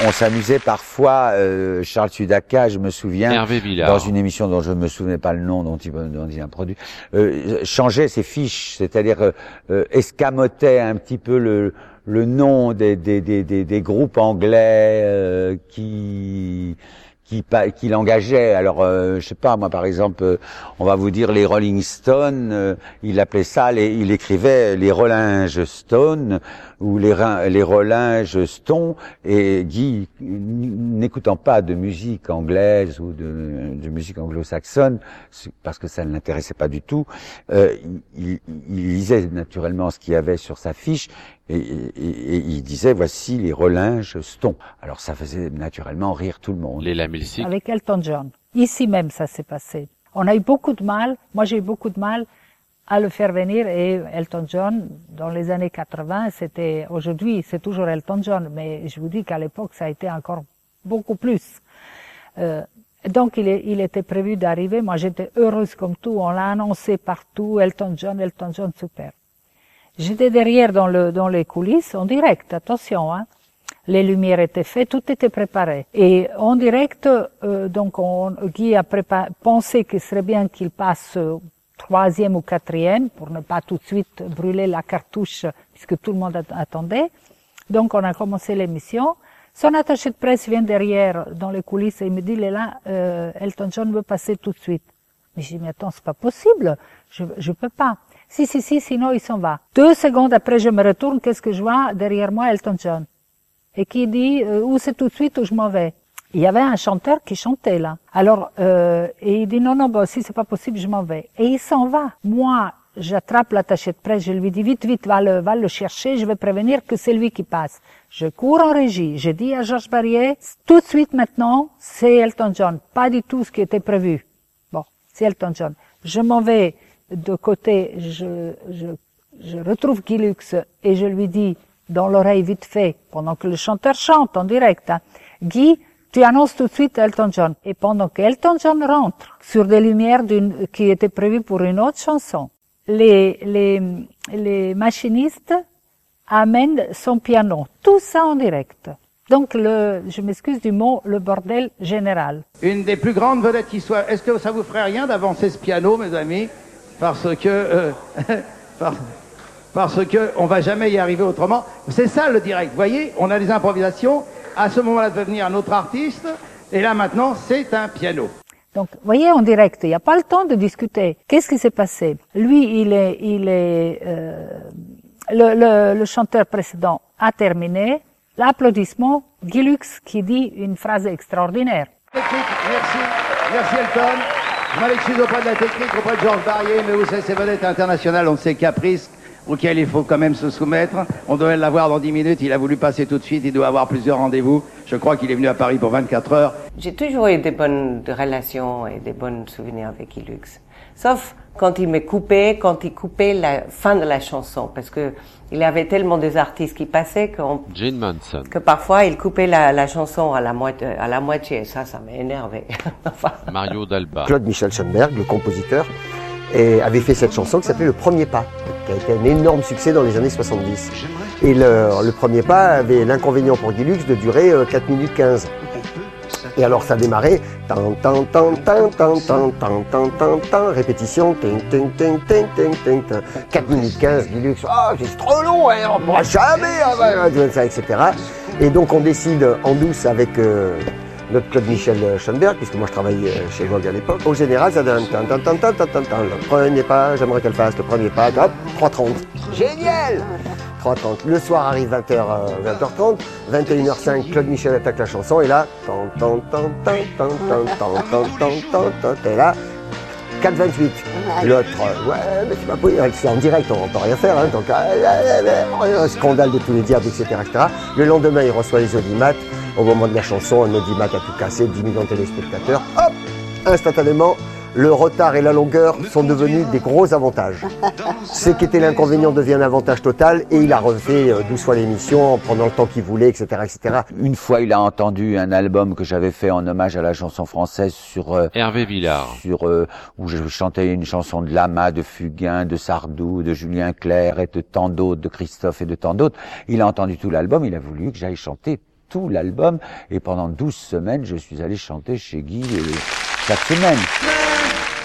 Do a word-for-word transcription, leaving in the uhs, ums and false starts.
on s'amusait parfois, euh, Charles Sudaka, je me souviens, Hervé Villard. dans une émission dont je ne me souvenais pas le nom, dont il, dont il a produit, euh, changeait ses fiches, c'est-à-dire euh, euh, escamotait un petit peu le, le nom des, des, des, des, des groupes anglais euh, qui... qui, qui l'engageait. Alors, euh, je sais pas, moi, par exemple, euh, on va vous dire les Rolling Stones, euh, il appelait ça, les, il écrivait les Rollinges Stones ou les, les Rollinges Stones, et Guy, n'écoutant pas de musique anglaise ou de, de musique anglo-saxonne, parce que ça ne l'intéressait pas du tout, euh, il, il lisait naturellement ce qu'il y avait sur sa fiche, Et, et, et il disait, voici les Rollinges Stones. Alors ça faisait naturellement rire tout le monde. Les Lamilsic. Avec Elton John. Ici même, ça s'est passé. On a eu beaucoup de mal, moi j'ai eu beaucoup de mal à le faire venir, et Elton John, dans les années quatre-vingts, c'était, aujourd'hui c'est toujours Elton John, mais je vous dis qu'à l'époque ça a été encore beaucoup plus. Euh, donc il, est, il était prévu d'arriver, moi j'étais heureuse comme tout, on l'a annoncé partout, Elton John, Elton John, super. J'étais derrière dans, le, dans les coulisses, en direct, attention, hein. Les lumières étaient faites, tout était préparé. Et en direct, euh, donc on, Guy a préparé, pensé qu'il serait bien qu'il passe euh, troisième ou quatrième, pour ne pas tout de suite brûler la cartouche, puisque tout le monde attendait. Donc on a commencé l'émission. Son attaché de presse vient derrière, dans les coulisses, et il me dit, Léla, euh, Elton John veut passer tout de suite. Mais je dis, mais attends, c'est pas possible, je, je peux pas. Si, si, si, sinon il s'en va. Deux secondes après, je me retourne, qu'est-ce que je vois? Derrière moi, Elton John. Et qui dit, euh, ou c'est tout de suite ou je m'en vais. Il y avait un chanteur qui chantait là. Alors, euh, et il dit, non, non, bon, si c'est pas possible, je m'en vais. Et il s'en va. Moi, j'attrape l'attaché de presse, je lui dis, vite, vite, va le, va le chercher, je vais prévenir que c'est lui qui passe. Je cours en régie, je dis à Georges Barrier, tout de suite maintenant, c'est Elton John. Pas du tout ce qui était prévu. Bon, c'est Elton John. Je m'en vais de côté, je, je, je retrouve Guy Lux et je lui dis dans l'oreille vite fait, pendant que le chanteur chante en direct, hein, Guy, tu annonces tout de suite Elton John. Et pendant qu'Elton John rentre sur des lumières d'une, qui étaient prévues pour une autre chanson, les, les, les machinistes amènent son piano. Tout ça en direct. Donc, le, je m'excuse du mot, le bordel général. Une des plus grandes vedettes qui soit. Est-ce que ça vous ferait rien d'avancer ce piano, mes amis? Parce que, euh, parce, parce que on va jamais y arriver autrement. C'est ça le direct. Vous voyez, on a des improvisations. À ce moment-là, devait venir un autre artiste. Et là, maintenant, c'est un piano. Donc, vous voyez, en direct, il n'y a pas le temps de discuter. Qu'est-ce qui s'est passé? Lui, il est, il est, euh, le, le, le chanteur précédent a terminé. L'applaudissement, Guy Lux qui dit une phrase extraordinaire. Merci, merci Elton. Je m'en excuse auprès de la technique, auprès de Georges Barrier, mais vous savez, ces vedettes internationales ont ces caprices auxquels il faut quand même se soumettre. On devait l'avoir dans dix minutes, il a voulu passer tout de suite, il doit avoir plusieurs rendez-vous. Je crois qu'il est venu à Paris pour vingt-quatre heures. J'ai toujours eu des bonnes relations et des bons souvenirs avec Guy Lux. Sauf quand il me coupait, quand il coupait la fin de la chanson, parce que il avait tellement des artistes qui passaient qu'on, Jane Manson. que parfois il coupait la, la chanson à la moitié, à la moitié. Ça, ça m'a énervé. Enfin. Mario Dalba. Claude Michel Schoenberg, le compositeur, et avait fait cette chanson qui s'appelait Le Premier Pas, qui a été un énorme succès dans les années soixante-dix. Et le, le Premier Pas avait l'inconvénient pour Guy Lux de durer euh, quatre minutes quinze. Et alors ça démarrait, tan tan tan tan tan tan tan tan tan tan, répétition, ting ting ting ting ting ting ting, quatre minutes quinze, Guy Lux, ah oh, c'est trop long, hein, on pourra jamais, et cetera. Et donc on décide en douce avec euh, notre Claude Michel Schoenberg, puisque moi je travaillais chez Vogue à l'époque. Au général, ça donne tan tan tan tan tan tan tan, le premier pas, j'aimerais qu'elle fasse le premier pas, hop, trois trente. Génial! trois trente. Le soir arrive vingt heures, vingt heures trente, vingt et une heures cinq, Claude Michel attaque la chanson, et là, tan tan tan tan tan tan tan tan tan tan tan, et là, quatre vingt-huit. L'autre, ouais, mais c'est pas possible, c'est en direct, on peut rien faire, hein, donc, un scandale de tous les diables, et cetera, et cetera. Le lendemain, il reçoit les audimates. Au moment de la chanson, un audimat a tout cassé, dix millions de téléspectateurs. Hop, instantanément, le retard et la longueur sont devenus des gros avantages. Ce qui était l'inconvénient devient un avantage total, et il a refait douze fois l'émission en prenant le temps qu'il voulait, et cetera, et cetera. Une fois, il a entendu un album que j'avais fait en hommage à la chanson française sur euh, Hervé Villard, sur euh, où je chantais une chanson de Lama, de Fugain, de Sardou, de Julien Clerc et de tant d'autres, de Christophe et de tant d'autres. Il a entendu tout l'album, il a voulu que j'aille chanter tout l'album. Et pendant douze semaines, je suis allé chanter chez Guy euh, chaque semaine.